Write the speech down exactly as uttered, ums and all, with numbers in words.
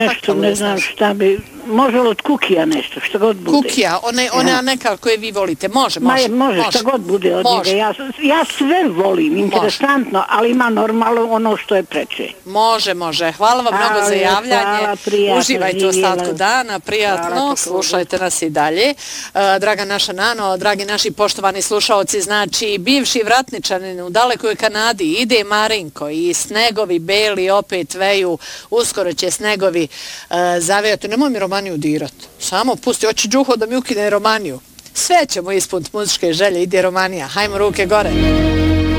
Nešto, ne znam šta bi, može li od kukija nešto, što god bude. Kukija, one, one ja. neka koje vi volite, može, može. Ma, može, može, šta god bude od može. njega. Ja, ja sve volim, interesantno, može. Ali ima normalno ono što je preče. Može, može. Hvala vam hvala, mnogo za javljanje. Hvala, prijatno, uživajte u ostatku dana, prijatno, hvala, slušajte nas i dalje. Uh, draga naša Nano, dragi naši poštovani slušaoci, znači bivši vratničanin u dalekoj Kanadi, ide Marinko i snegovi beli opet veju, uskoro će snegovi uh, zavijati. Nemoj mi Romaniju dirat, samo pusti, hoće Đuho da mi ukine Romaniju. Sve ćemo ispuniti muzičke želje, ide Romanija, hajmo ruke gore.